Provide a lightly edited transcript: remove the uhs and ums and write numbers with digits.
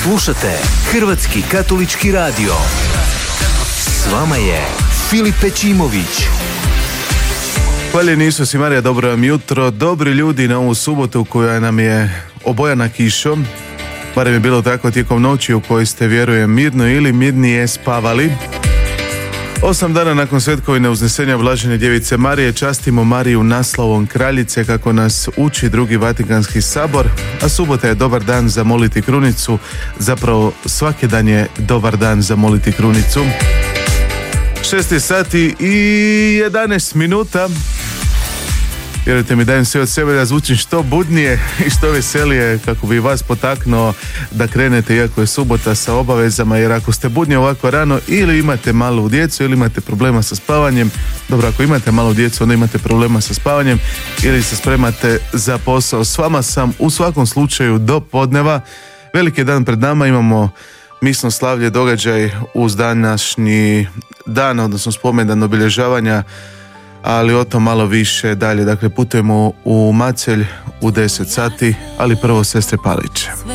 Slušate Hrvatski katolički radio. S vama je Filip Pečimović. Hvaljeni Isus i Marija, dobro vam jutro. Dobri ljudi na ovu subotu koja nam je obojana kišom. Barem je bilo tako tijekom noći u kojoj ste, vjerujem, mirno ili mirnije spavali. 8 dana nakon svetkovine uznesenja Blažene djevice Marije častimo Mariju naslovom kraljice kako nas uči Drugi Vatikanski sabor, a subota je dobar dan za moliti krunicu. Zapravo svaki dan je dobar dan za moliti krunicu. 6 sati i 11 minuta. Vjerujte mi, dajem sve od sebe da zvučim što budnije i što veselije kako bi vas potaknuo da krenete iako je subota sa obavezama, jer ako ste budni ovako rano ili imate malu djecu ili imate problema sa spavanjem, dobro, ako imate malu djecu onda imate problema sa spavanjem ili se spremate za posao, s vama sam u svakom slučaju do podneva. Veliki dan pred nama, imamo misno slavlje, događaj uz današnji dan, odnosno spomendan obilježavanja, ali o tom malo više dalje. Dakle, putujemo u Macelj u 10 sati, ali prvo sestre Paliće.